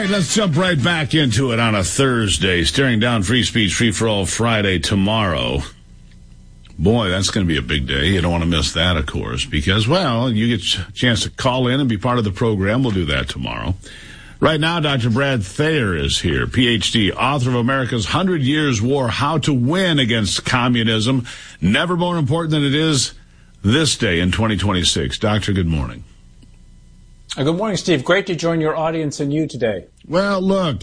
right, let's jump right back into it on a Thursday. Staring down Free Speech, Free for All Friday tomorrow. Boy, that's going to be a big day. You don't want to miss that, of course, because, well, you get a chance to call in and be part of the program. We'll do that tomorrow. Right now, Dr. Brad Thayer is here, Ph.D., author of America's 100 Years' War, How to Win Against Communism. Never more important than it is this day in 2026. Doctor, good morning. Good morning, Steve. Great to join your audience and you today. Well, look,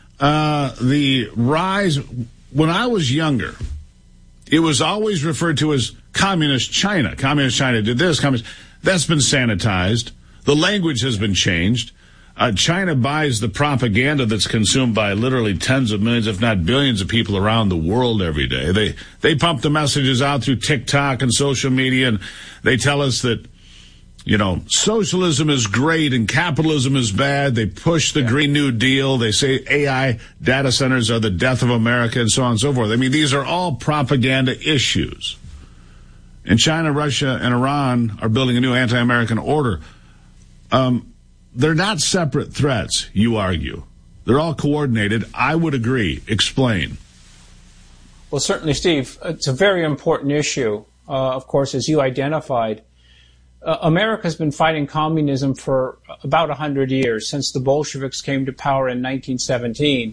the rise, when I was younger, it was always referred to as Communist China. Communist China did this, that's been sanitized. The language has been changed. China buys the propaganda that's consumed by literally tens of millions, if not billions of people around the world every day. They pump the messages out through TikTok and social media, and they tell us that, you know, socialism is great and capitalism is bad. They push the Green New Deal. They say AI data centers are the death of America and so on and so forth. I mean, these are all propaganda issues. And China, Russia, and Iran are building a new anti-American order. They're not separate threats, you argue. They're all coordinated. I would agree. Explain. Well, certainly, Steve, it's a very important issue. Of course, as you identified, America's been fighting communism for about 100 years, since the Bolsheviks came to power in 1917.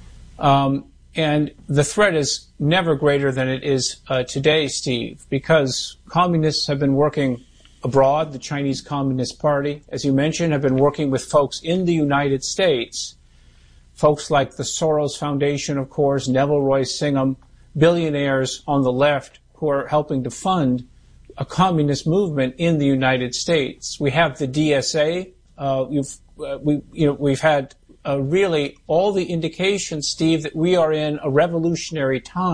And the threat is never greater than it is today, Steve, because communists have been working abroad. The Chinese Communist Party, as you mentioned, have been working with folks in the United States, folks like the Soros Foundation, of course, Neville Royce Singham, billionaires on the left who are helping to fund a communist movement in the United States. We have the DSA. We've had really all the indications, Steve, that we are in a revolutionary time.